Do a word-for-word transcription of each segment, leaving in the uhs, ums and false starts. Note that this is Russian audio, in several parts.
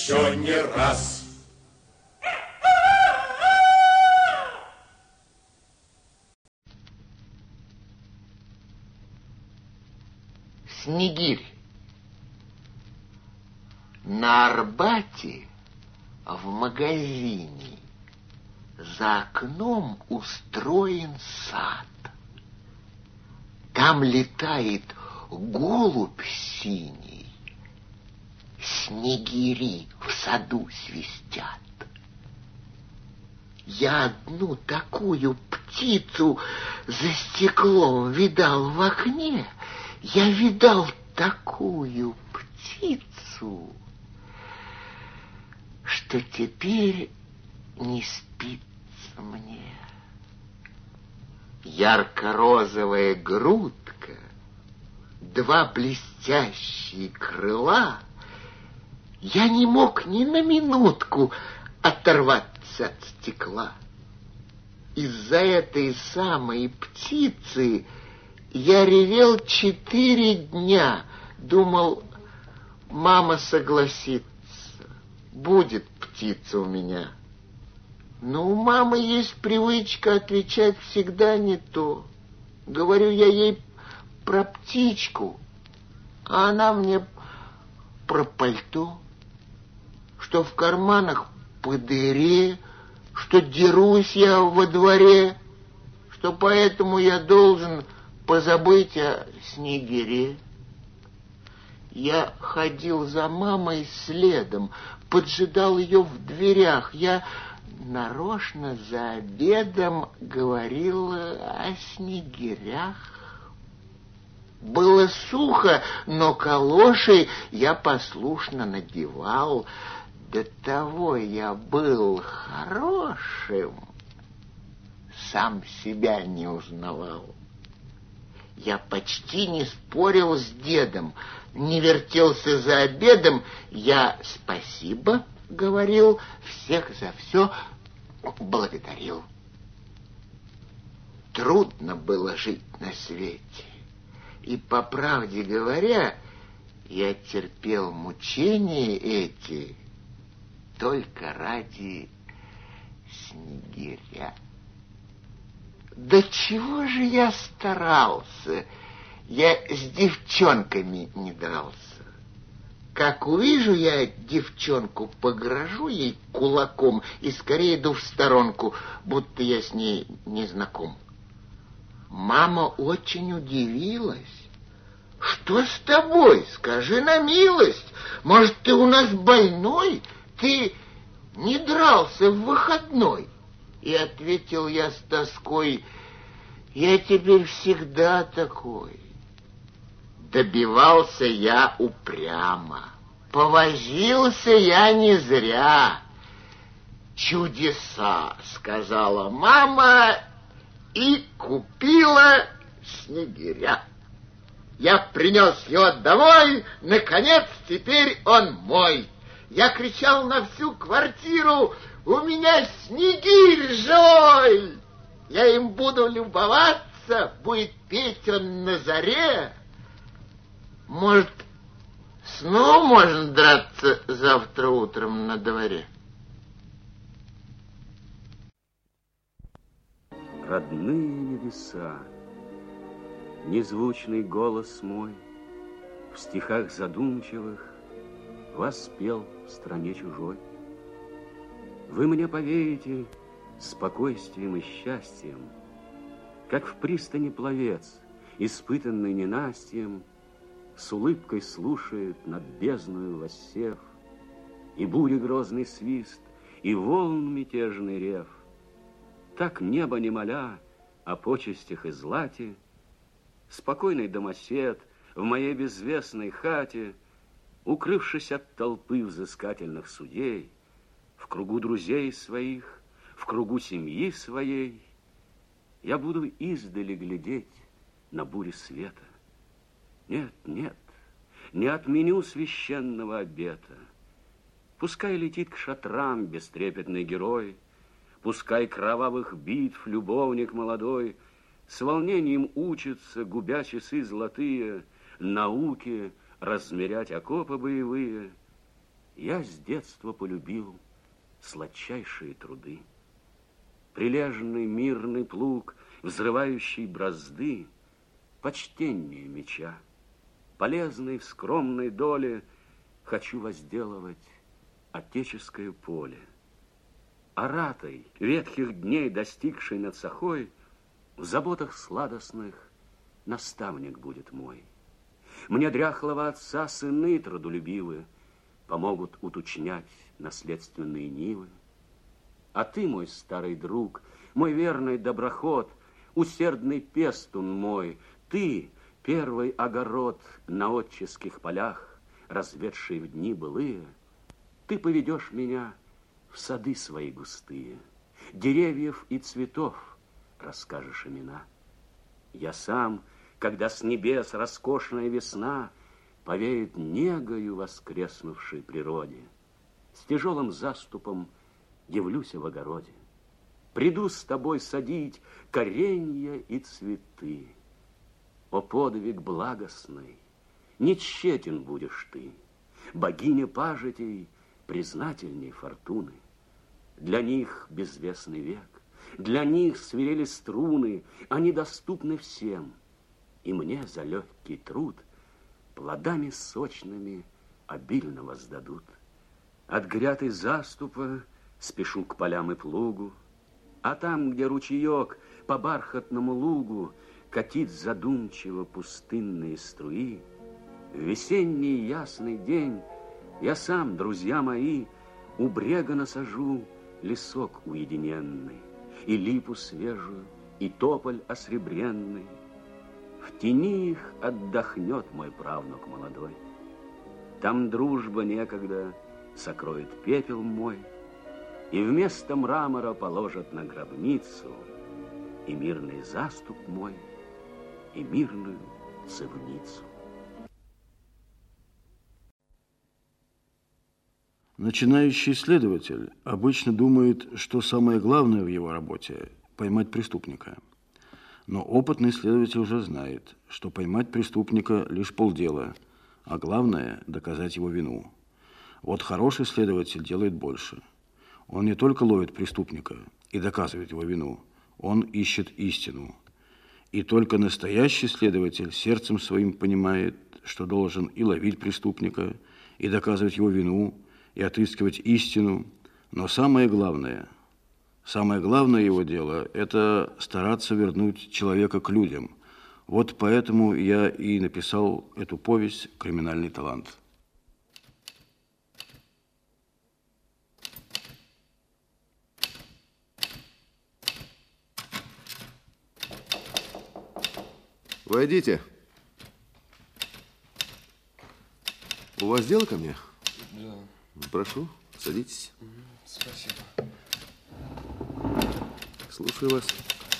еще не раз. Снегирь. На Арбате в магазине за окном устроен сад. Там летает голубь синий, снегири в саду свистят. Я одну такую птицу за стеклом видал в окне. Я видал такую птицу, что теперь не спится мне. Ярко-розовая грудка, два блестящие крыла. Я не мог ни на минутку оторваться от стекла. Из-за этой самой птицы я ревел четыре дня. Думал, мама согласится, будет птица у меня. Но у мамы есть привычка отвечать всегда не то. Говорю я ей про птичку, а она мне про пальто, что в карманах по дыре, что дерусь я во дворе, что поэтому я должен позабыть о снегире. Я ходил за мамой следом, поджидал ее в дверях. Я нарочно за обедом говорил о снегирях. Было сухо, но калоши я послушно надевал. До того я был хорошим, сам себя не узнавал. Я почти не спорил с дедом, не вертелся за обедом. Я спасибо говорил, всех за все благодарил. Трудно было жить на свете. И, по правде говоря, я терпел мучения эти только ради снегиря. Да чего же я старался? Я с девчонками не дрался. Как увижу я девчонку, погрожу ей кулаком и скорее иду в сторонку, будто я с ней не знаком. Мама очень удивилась. Что с тобой? Скажи на милость. Может, ты у нас больной? Ты не дрался в выходной? И ответил я с тоской: я теперь всегда такой. Добивался я упрямо, повозился я не зря. Чудеса, сказала мама, и купила снегиря. Я принес его домой, наконец, теперь он мой. Я кричал на всю квартиру: у меня снегирь живой! Я им буду любоваться, будет петь он на заре. Может, снова можно драться завтра утром на дворе? Родные небеса, незвучный голос мой в стихах задумчивых воспел в стране чужой. Вы мне повеете спокойствием и счастьем, как в пристани пловец, испытанный ненастьем, с улыбкой слушает над бездною воссев, и бури грозный свист, и волн мятежный рев. Так небо не моля о почестях и злате, спокойный домосед в моей безвестной хате, укрывшись от толпы взыскательных судей, в кругу друзей своих, в кругу семьи своей, я буду издали глядеть на бури света. Нет, нет, не отменю священного обета. Пускай летит к шатрам бестрепетный герой, пускай кровавых битв любовник молодой с волнением учится, губя часы золотые, науке размерять окопы боевые. Я с детства полюбил сладчайшие труды. Прилежный мирный плуг, взрывающий бразды, почтеннее меча. Полезной в скромной доле хочу возделывать отеческое поле. Аратой, ветхих дней достигшей над сахой, в заботах сладостных наставник будет мой. Мне дряхлого отца сыны трудолюбивы помогут уточнять наследственные нивы. А ты, мой старый друг, мой верный доброход, усердный пестун мой, ты, первый огород на отческих полях, разведший в дни былые, ты поведешь меня в сады свои густые, деревьев и цветов расскажешь имена. Я сам, когда с небес роскошная весна повеет негою воскреснувшей природе, с тяжелым заступом явлюсь в огороде. Приду с тобой садить коренья и цветы. О, подвиг благостный, не тщетен будешь ты, богиня пажитей, признательней фортуны. Для них безвестный век, для них свирели струны, они доступны всем, и мне за легкий труд плодами сочными обильно воздадут. От гряд и заступа спешу к полям и плугу, а там, где ручеек по бархатному лугу катит задумчиво пустынные струи, в весенний ясный день я сам, друзья мои, у брега насажу лесок уединенный, и липу свежую, и тополь осребренный. В тени их отдохнет мой правнук молодой. Там дружба некогда сокроет пепел мой, и вместо мрамора положат на гробницу и мирный заступ мой, и мирную цевницу. Начинающий следователь обычно думает, что самое главное в его работе – поймать преступника. Но опытный следователь уже знает, что поймать преступника – лишь полдела, а главное – доказать его вину. Вот хороший следователь делает больше. Он не только ловит преступника и доказывает его вину, он ищет истину. И только настоящий следователь сердцем своим понимает, что должен и ловить преступника, и доказывать его вину, и отыскивать истину. Но самое главное, самое главное его дело – это стараться вернуть человека к людям. Вот поэтому я и написал эту повесть «Криминальный талант». Войдите. У вас дело ко мне? Да. Прошу, садитесь. Спасибо. Слушаю вас.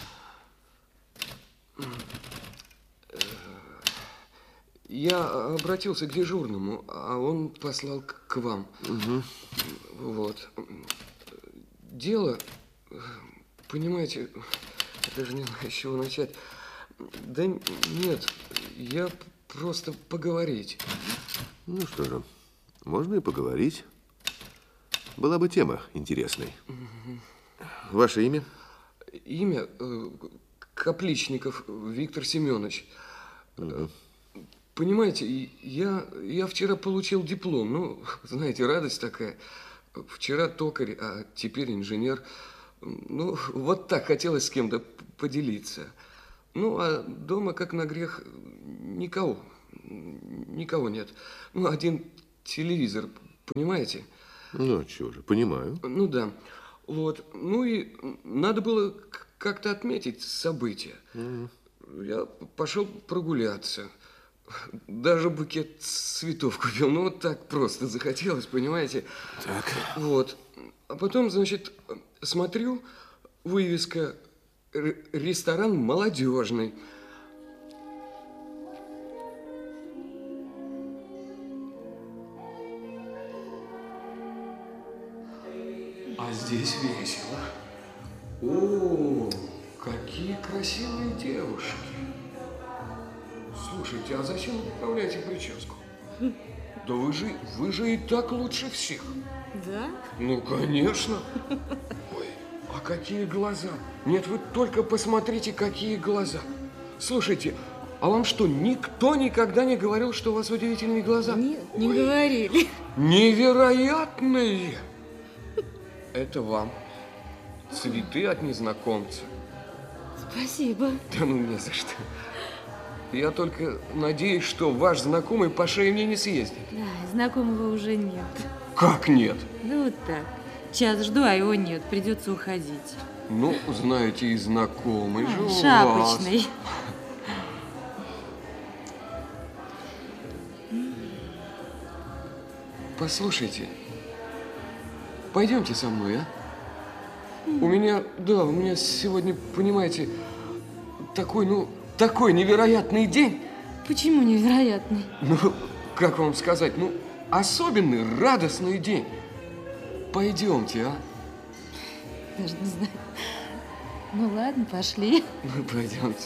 Я обратился к дежурному, а он послал к, к вам. Угу. Вот. Дело, понимаете, я даже не знаю, с чего начать. Да нет, я просто поговорить. Ну что же, можно и поговорить. Была бы тема интересной. Угу. Ваше имя? Имя э, Капличников Виктор Семенович. Угу. Понимаете, я, я вчера получил диплом. Ну, знаете, радость такая. Вчера токарь, а теперь инженер. Ну, вот так хотелось с кем-то поделиться. Ну, а дома, как на грех, никого. Никого нет. Ну, один телевизор, понимаете? Ну, чего же, понимаю. Ну, да. Вот. Ну, и надо было как-то отметить события. Mm-hmm. Я пошел прогуляться. Даже букет цветов купил. Ну, вот так просто захотелось, понимаете? Так. Вот. А потом, значит, смотрю, вывеска «Ресторан молодежный». А здесь весело. О, какие красивые девушки. Слушайте, а зачем вы поправляете прическу? Да вы же, вы же и так лучше всех. Да? Ну, конечно. Ой, а какие глаза? Нет, вы только посмотрите, какие глаза. Слушайте, а вам что, никто никогда не говорил, что у вас удивительные глаза? Нет, не Ой. говорили. Невероятные! Это вам. Цветы от незнакомца. Спасибо. Да ну не за что. Я только надеюсь, что ваш знакомый по шее мне не съездит. Да, знакомого уже нет. Как нет? Ну вот так. Час жду, а его нет. Придется уходить. Ну, знаете, и знакомый же у вас. Шапочный. Послушайте, пойдемте со мной, а? У меня, да, у меня сегодня, понимаете, такой, ну, такой невероятный день. Почему невероятный? Ну, как вам сказать, ну, особенный, радостный день. Пойдемте, а? Даже не знаю. Ну, ладно, пошли. Ну, пойдемте.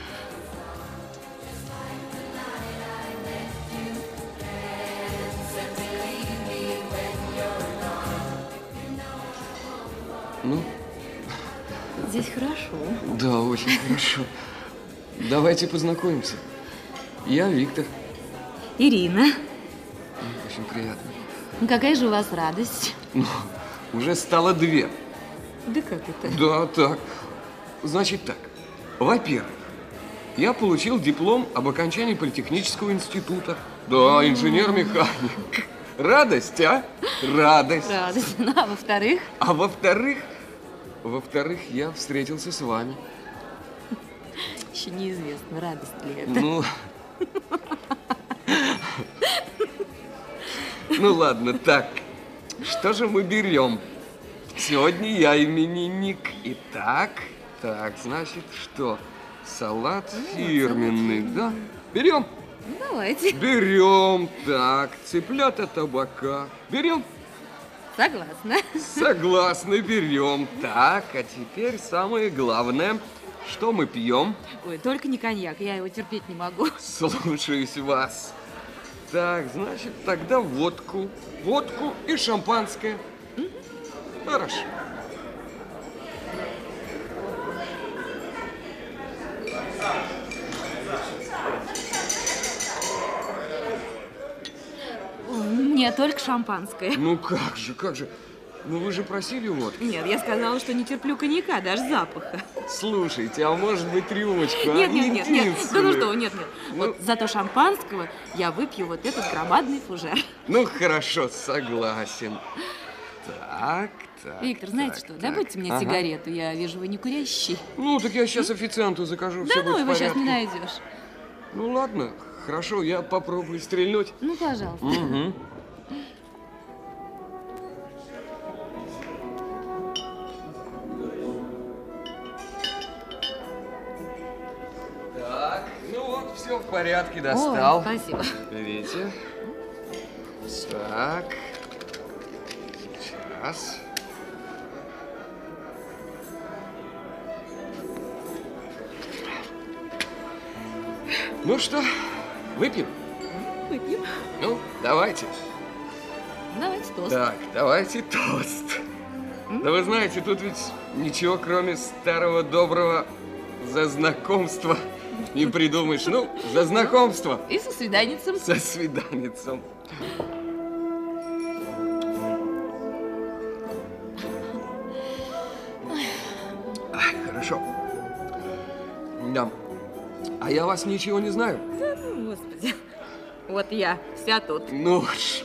Ну? Здесь хорошо. Да, очень хорошо. Давайте познакомимся. Я Виктор. Ирина. Очень приятно. Ну, какая же у вас радость? Ну, уже стало две. Да как это? Да, так. Значит так. Во-первых, я получил диплом об окончании политехнического института. Да, инженер-механик. Радость, а? Радость. Радость. Ну, а во-вторых? А во-вторых, во-вторых, я встретился с вами. Еще неизвестно, радость ли это. Ну, ну ладно, так. Что же мы берем? Сегодня я именинник. Итак, так, значит, что? Салат фирменный, да? Берем? Ну, давайте. Берем. Так, цыплята табака. Берем? Согласна. Согласны, берем. Так, а теперь самое главное. Что мы пьем? Ой, только не коньяк, я его терпеть не могу. Слушаюсь вас. Так, значит, тогда водку. Водку и шампанское. Mm-hmm. Хорошо. Мне только шампанское. Ну как же, как же. Ну вы же просили водки. Нет, я сказала, что не терплю коньяка, даже запаха. Слушайте, а может быть рюмочку? Нет, а? нет, нет, нет. Да ну что, нет, нет. Ну... Вот зато шампанского я выпью вот этот громадный фужер. Ну хорошо, согласен. Так, так. Виктор, знаете так, что, так. добудьте мне ага. сигарету, я вижу, вы не курящий. Ну, так я сейчас официанту закажу, да все ну, будет в его порядке. сейчас не найдешь. Ну ладно, хорошо, я попробую стрельнуть. Ну, пожалуйста. Угу. Так, ну вот, все в порядке, достал. О, спасибо. Видите? Так. Сейчас. Ну что, выпьем? Выпьем. Ну, давайте. Давайте тост. Так, давайте тост. Mm? Да вы знаете, тут ведь ничего, кроме старого доброго за знакомство не придумаешь. Ну, за знакомство. И со свиданицем. Со свиданицем. Ай, хорошо. Да. А я вас ничего не знаю. Да, ну, господи. Вот я, вся тут. Ну ж.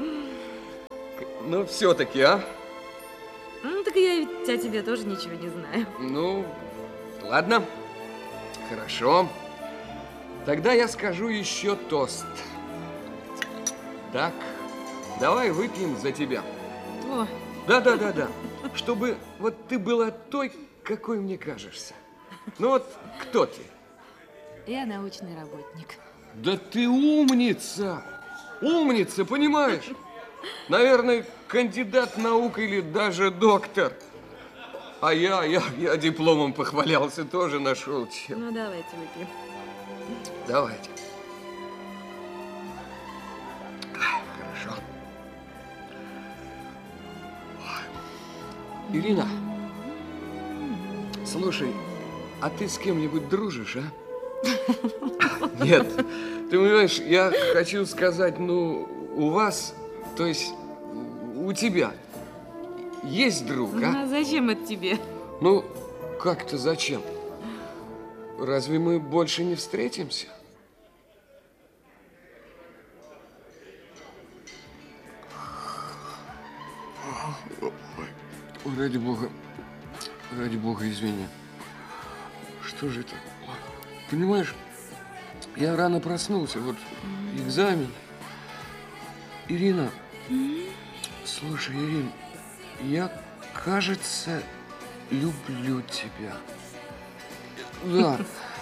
Ну, все-таки, а? Ну, так я ведь о тебе тоже ничего не знаю. Ну, ладно. Хорошо. Тогда я скажу еще тост. Так, давай выпьем за тебя. О. Да-да-да-да. Чтобы вот ты была той, какой мне кажешься. Ну вот, кто ты? Я научный работник. Да ты умница! Умница, понимаешь? Наверное, кандидат наук или даже доктор. А я, я, я дипломом похвалялся, тоже нашел чем. Ну, давайте выпьем. Давайте. Ирина, слушай, а ты с кем-нибудь дружишь, а? Нет, ты понимаешь, я хочу сказать, ну, у вас, то есть у тебя есть друг, а? А зачем это тебе? Ну, как-то зачем? Разве мы больше не встретимся? Ой, ради бога, ради бога, извини. Что же это? Понимаешь, я рано проснулся, вот экзамен. Ирина, слушай, Ирин, я, кажется, люблю тебя. Да.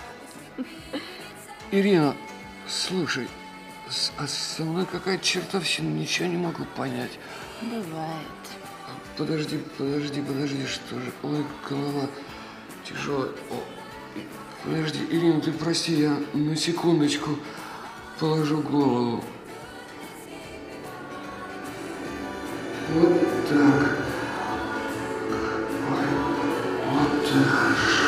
Ирина, слушай, с- а со мной какая-то чертовщина, ничего не могу понять. Бывает. Подожди, подожди, подожди, что же? Ой, голова тяжелая. О, подожди, Ирина, ты прости, я на секундочку положу голову. Вот так. Ой, вот так.